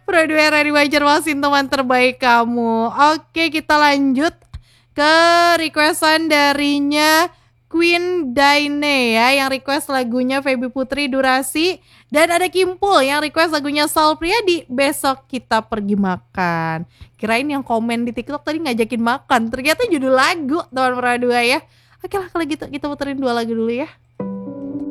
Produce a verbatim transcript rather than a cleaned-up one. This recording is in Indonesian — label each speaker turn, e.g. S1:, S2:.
S1: Prodway Rary Banjarmasin teman terbaik kamu. Oke, kita lanjut ke requestan darinya Queen Daine ya, yang request lagunya Feby Putri Durasi. Dan ada Kimpul yang request lagunya Sal Priadi, Besok Kita Pergi Makan. Kirain yang komen di TikTok tadi ngajakin makan, ternyata judul lagu teman Prodway ya. Oke lah kalau gitu kita puterin dua lagu dulu ya.